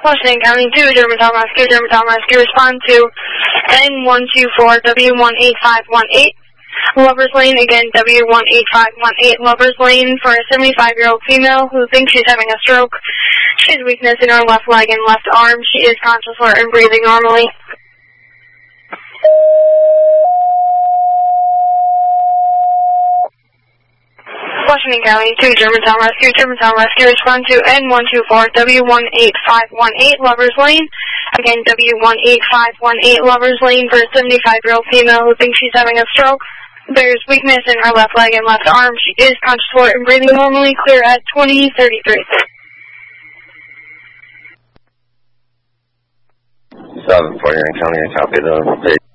Washington County 2, Germantown Rescue, respond to N124W18518. Lover's Lane, again, W18518, Lover's Lane, for a 75-year-old female who thinks she's having a stroke. She has weakness in her left leg and left arm. She is conscious, alert, and breathing normally. Washington County 2, Germantown Rescue, respond to N124W18518, Lover's Lane. Again, W18518, Lover's Lane, for a 75-year-old female who thinks she's having a stroke. There's weakness in her left leg and left arm. She is conscious, alert, and breathing normally. Clear at 2033. 7 for Urion County, copy the